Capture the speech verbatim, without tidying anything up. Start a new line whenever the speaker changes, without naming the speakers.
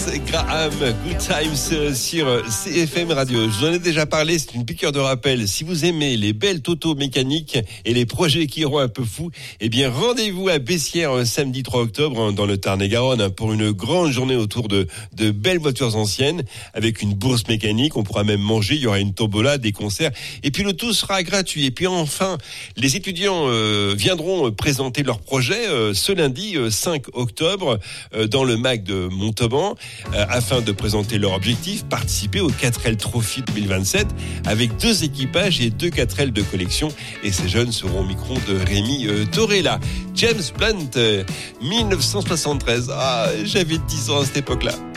Graham, Good Times sur C F M Radio. Je vous en ai déjà parlé, c'est une piqûre de rappel. Si vous aimez les belles totos mécaniques et les projets qui rendent un peu fou, eh bien rendez-vous à Bessières samedi trois octobre dans le Tarn-et-Garonne pour une grande journée autour de, de belles voitures anciennes avec une bourse mécanique. On pourra même manger, il y aura une tombola, des concerts et puis le tout sera gratuit. Et puis enfin, les étudiants euh, viendront présenter leurs projets euh, ce lundi euh, cinq octobre euh, dans le M A C de Montauban. Euh, afin de présenter leur objectif, participer au quatre L Trophy deux mille vingt-sept avec deux équipages et deux quatre L de collection. Et ces jeunes seront au micro de Rémi euh, Torella. James Blunt, euh, dix-neuf cent soixante-treize. Ah, j'avais dix ans à cette époque-là.